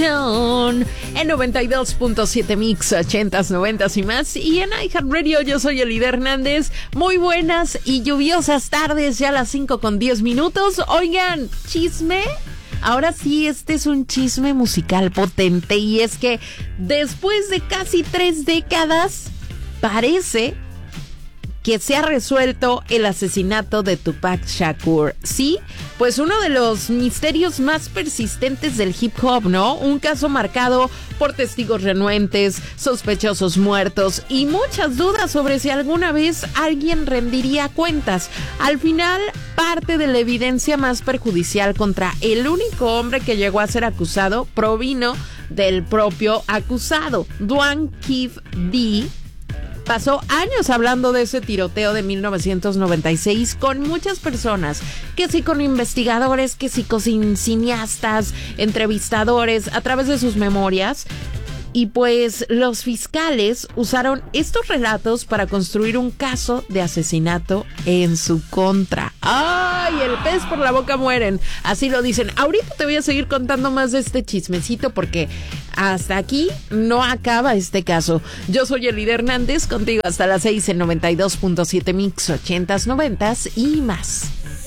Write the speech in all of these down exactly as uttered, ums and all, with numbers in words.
En noventa y dos punto siete Mix, ochentas, noventas y más. Y en iHeartRadio yo soy Elida Hernández. Muy buenas y lluviosas tardes, ya a las cinco con diez minutos. Oigan, chisme. Ahora sí, este es un chisme musical potente. Y es que después de casi tres décadas, parece que se ha resuelto el asesinato de Tupac Shakur. Sí, pues uno de los misterios más persistentes del hip hop, ¿no? Un caso marcado por testigos renuentes, sospechosos muertos y muchas dudas sobre si alguna vez alguien rendiría cuentas. Al final, parte de la evidencia más perjudicial contra el único hombre que llegó a ser acusado provino del propio acusado, Duane Keffe D. Pasó años hablando de ese tiroteo de mil novecientos noventa y seis con muchas personas, que sí con investigadores, que sí con cineastas, entrevistadores, a través de sus memorias. Y pues los fiscales usaron estos relatos para construir un caso de asesinato en su contra. ¡Ay! El pez por la boca mueren. Así lo dicen. Ahorita te voy a seguir contando más de este chismecito porque hasta aquí no acaba este caso. Yo soy Elida Hernández, contigo hasta las seis en noventa y dos punto siete Mix, ochentas, noventas y más.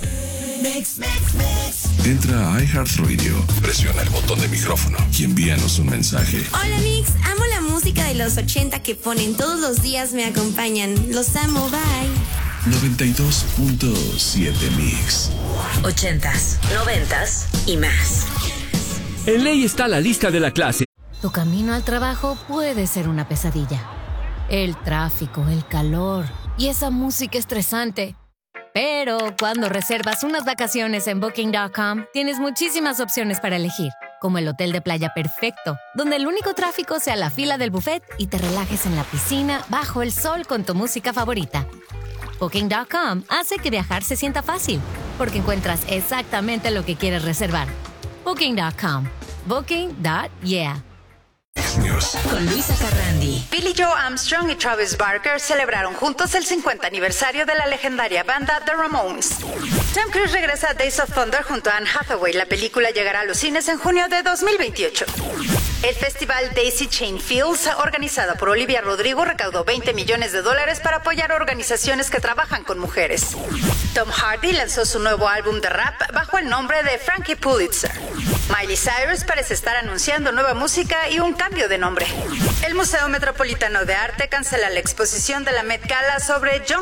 Mix, mix, mix. Entra a iHeartRadio, presiona el botón de micrófono y envíanos un mensaje. Hola Mix, amo la música de los ochenta que ponen todos los días, me acompañan. Los amo, bye. noventa y dos punto siete Mix. Ochentas, noventas y más. En Ley está la lista de la clase. Tu camino al trabajo puede ser una pesadilla. El tráfico, el calor y esa música estresante. Pero cuando reservas unas vacaciones en Booking punto com, tienes muchísimas opciones para elegir, como el hotel de playa perfecto, donde el único tráfico sea la fila del buffet y te relajes en la piscina bajo el sol con tu música favorita. Booking punto com hace que viajar se sienta fácil, porque encuentras exactamente lo que quieres reservar. Booking punto com. Booking. Yeah. Con Luisa Carrandi. Billie Joe Armstrong y Travis Barker celebraron juntos el cincuenta aniversario de la legendaria banda The Ramones. Tom Cruise regresa a Days of Thunder junto a Anne Hathaway. La película llegará a los cines en junio de dos mil veintiocho. El festival Daisy Chain Fields, organizado por Olivia Rodrigo, recaudó veinte millones de dólares para apoyar organizaciones que trabajan con mujeres. Tom Hardy lanzó su nuevo álbum de rap bajo el nombre de Frankie Pulitzer. Miley Cyrus parece estar anunciando nueva música y un cambio de nombre. El Museo Metropolitano de Arte cancela la exposición de la Met Gala sobre John